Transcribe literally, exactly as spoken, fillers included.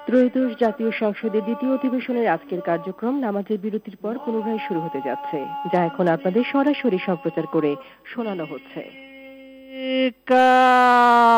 ত্রয়োদশ জাতীয় সংসদের দ্বিতীয় অধিবেশনের আজকের কার্যক্রম নামাজের বিরতির পর পুনরায় শুরু হতে যাচ্ছে, যা এখন আপনাদের সরাসরি সম্প্রচার করে শোনানো হচ্ছে।